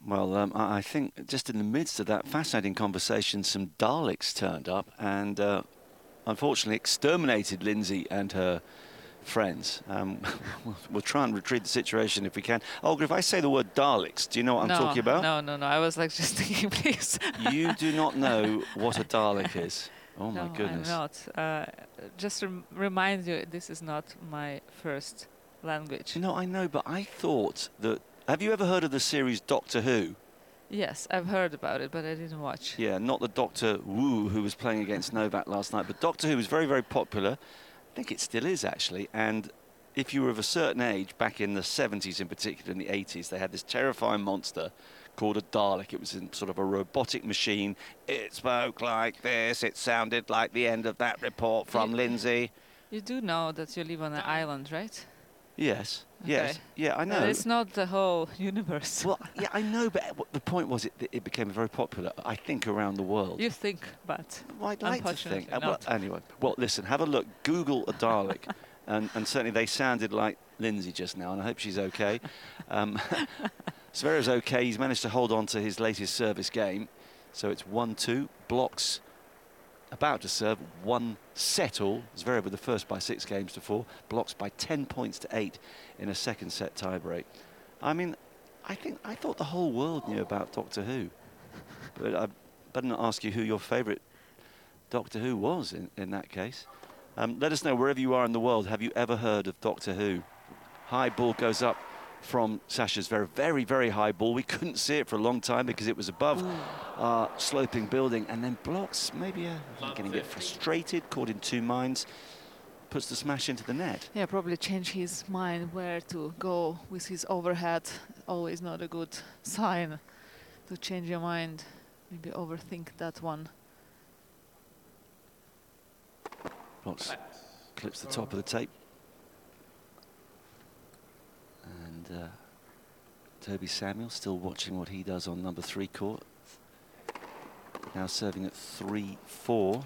Well, I think just in the midst of that fascinating conversation, some Daleks turned up and unfortunately exterminated Lindsay and her friends. We'll try and retrieve the situation if we can. Olga, if I say the word Daleks, do you know what I'm talking about? No. I was like just thinking, please. You do not know what a Dalek is. Oh, my goodness. I'm not. Just remind you, this is not my first language. No, I know, but I thought that... Have you ever heard of the series Doctor Who? Yes, I've heard about it, but I didn't watch. Yeah, not the Doctor Wu who was playing against Novak last night, but Doctor Who was very, very popular. I think it still is, actually. And if you were of a certain age, back in the 70s in particular, in the 80s, they had this terrifying monster called a Dalek. It was in sort of a robotic machine. It spoke like this. It sounded like the end of that report from Lindsay. You do know that you live on an island, right? Yes, okay. yes. Yeah, I know. But it's not the whole universe. Well, yeah, I know, but the point was it became very popular, I think, around the world. You think, but well, I'd like to think. Well, anyway, well, listen, have a look. Google a Dalek. and certainly they sounded like Lindsay just now, and I hope she's okay. Zverev's okay. He's managed to hold on to his latest service game. So it's 1-2. Blocks about to serve 1 set all. Zverev with the first by 6 games to 4. Blocks by 10 points to 8 in a second set tiebreak. I mean, I thought the whole world knew about Doctor Who. But I better not ask you who your favourite Doctor Who was in that case. Let us know wherever you are in the world. Have you ever heard of Doctor Who? High ball goes up from Sasha Zverev. Very, very high ball. We couldn't see it for a long time because it was above our sloping building. And then blocks, maybe getting a bit frustrated, caught in two minds, puts the smash into the net. Yeah, probably change his mind where to go with his overhead. Always not a good sign to change your mind. Maybe overthink that one. Blocks clips the top of the tape. And Toby Samuel still watching what he does on number 3 court. Now serving at 3-4.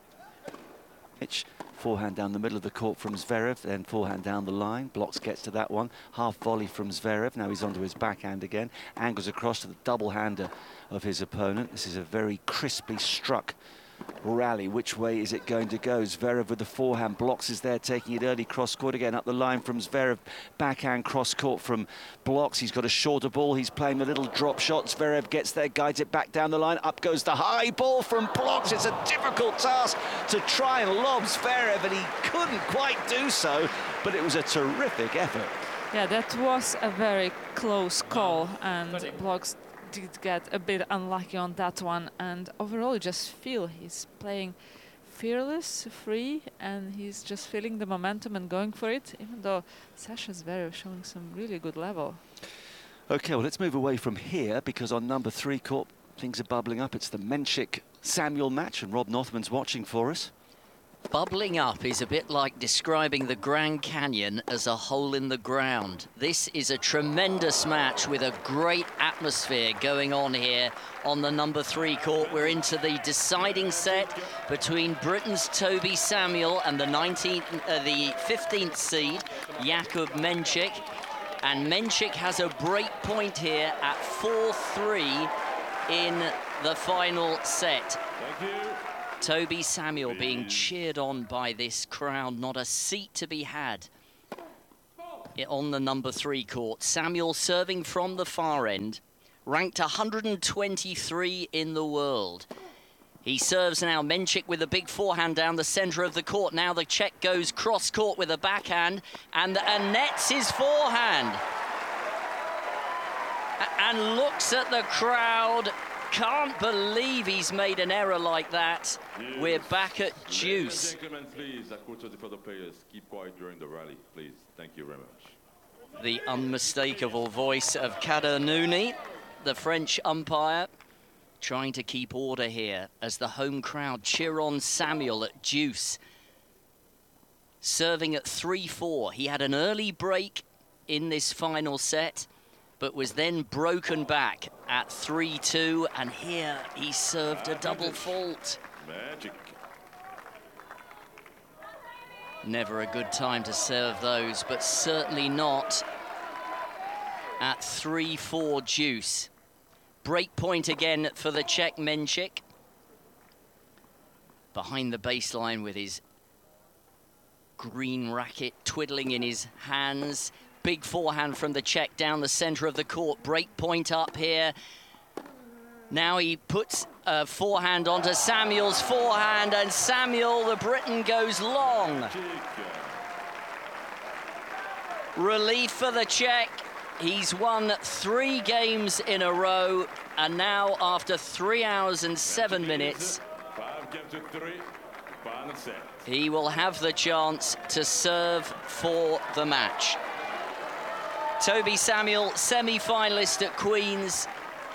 Mitch, forehand down the middle of the court from Zverev, then forehand down the line. Blocks gets to that one. Half volley from Zverev. Now he's onto his backhand again. Angles across to the double hander of his opponent. This is a very crisply struck rally. Which way is it going to go? Zverev with the forehand. Blocks is there taking it early cross court again up the line from Zverev. Backhand cross court from Blocks. He's got a shorter ball. He's playing a little drop shot. Zverev gets there, guides it back down the line. Up goes the high ball from Blocks. It's a difficult task to try and lob Zverev, and he couldn't quite do so, but it was a terrific effort. Yeah, that was a very close call, and Blocks did get a bit unlucky on that one, and overall you just feel he's playing fearless, free, and he's just feeling the momentum and going for it, even though Sasha Zverev showing some really good level. Okay, well, let's move away from here, because on number 3 court things are bubbling up. It's the Menchik-Samuel match, and Rob Northman's watching for us. Bubbling up is a bit like describing the Grand Canyon as a hole in the ground. This is a tremendous match with a great atmosphere going on here on the number 3 court. We're into the deciding set between Britain's Toby Samuel and the 15th seed, Jakub Menchik. And Menchik has a break point here at 4-3 in the final set. Thank you. Toby Samuel being cheered on by this crowd, not a seat to be had on the number 3 court. Samuel serving from the far end, ranked 123 in the world. He serves now. Menchik with a big forehand down the centre of the court. Now the Czech goes cross court with a backhand and nets his forehand. And looks at the crowd. Can't believe he's made an error like that. Yes. We're back at deuce. Gentlemen, please, I coach the further players. Keep quiet during the rally, please. Thank you very much. The unmistakable voice of Kader Nouni, the French umpire, trying to keep order here as the home crowd cheer on Samuel at deuce. Serving at 3-4. He had an early break in this final set, but was then broken back at 3-2, and here he served a double fault. Magic. Never a good time to serve those, but certainly not at 3-4 deuce. Break point again for the Czech Menchik. Behind the baseline with his green racket twiddling in his hands. Big forehand from the Czech down the center of the court. Break point up here. Now he puts a forehand onto Samuel's forehand, and Samuel, the Briton, goes long. Relief for the Czech. He's won 3 games in a row, and now after 3 hours and 7 minutes, he will have the chance to serve for the match. Toby Samuel, semi-finalist at Queen's.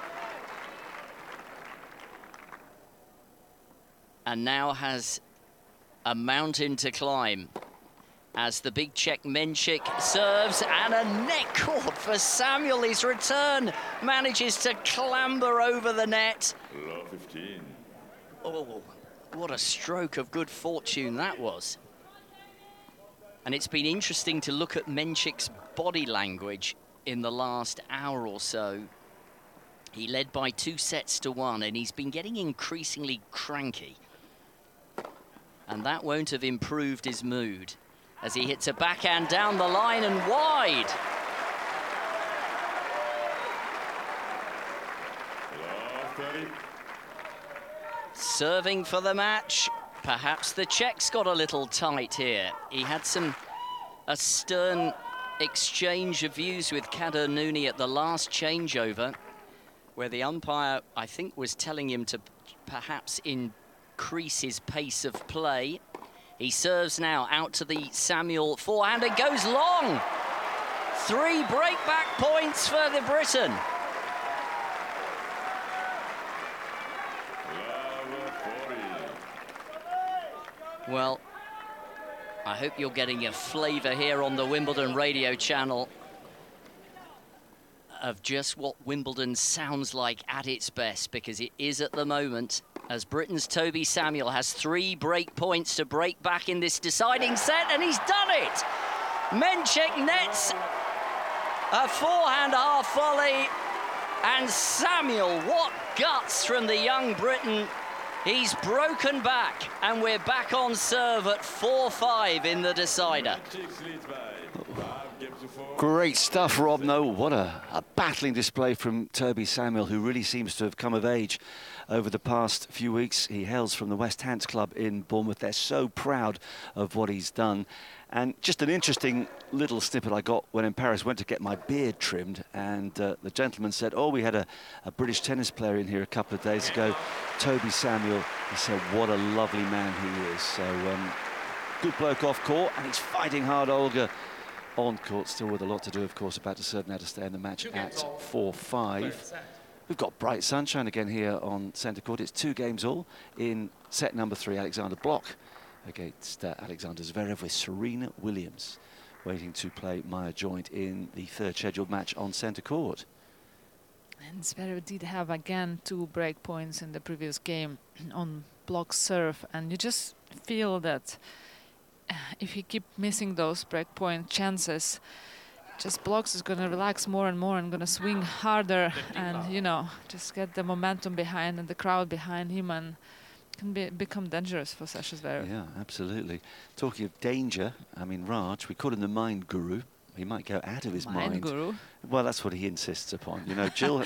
And now has a mountain to climb as the big Czech Menchik serves, and a net court for Samuel. His return manages to clamber over the net. Low 15. Oh, what a stroke of good fortune that was. And it's been interesting to look at Menchik's body language in the last hour or so. He led by 2 sets to 1, and he's been getting increasingly cranky. And that won't have improved his mood as he hits a backhand down the line and wide. Serving for the match. Perhaps the Czechs got a little tight here. He had a stern exchange of views with Kader Nouni at the last changeover, where the umpire, I think, was telling him to perhaps increase his pace of play. He serves now out to the Samuel forehand and goes long. 3 break-back points for the Briton. Well, I hope you're getting a flavour here on the Wimbledon radio channel of just what Wimbledon sounds like at its best, because it is at the moment, as Britain's Toby Samuel has 3 break points to break back in this deciding set, and he's done it! Menchik nets a forehand half volley, and Samuel, what guts from the young Briton. He's broken back, and we're back on serve at 4-5 in the decider. Great stuff, Rob. No, what a battling display from Toby Samuel, who really seems to have come of age over the past few weeks. He hails from the West Hants Club in Bournemouth. They're so proud of what he's done. And just an interesting little snippet I got when in Paris, went to get my beard trimmed, and the gentleman said, oh, we had a British tennis player in here a couple of days ago, Toby Samuel. He said, what a lovely man he is. So good bloke off court, and he's fighting hard, Olga, on court, still with a lot to do, of course, about to serve now to stay in the match at 4-5. We've got bright sunshine again here on centre court. It's 2 games all in set number 3. Alexander Bloch against Alexander Zverev, with Serena Williams waiting to play Maya Joint in the 3rd scheduled match on centre court. And Zverev did have again 2 break points in the previous game on Bloch's serve, and you just feel that if he keep missing those break point chances, just Bloch is going to relax more and more and going to swing harder, and, you know, just get the momentum behind and the crowd behind him, and can become dangerous for Sasha Zverev. Yeah, absolutely. Talking of danger, I mean, Raj, we call him the mind guru. He might go out of his mind. Guru. Well, that's what he insists upon. You know, Jill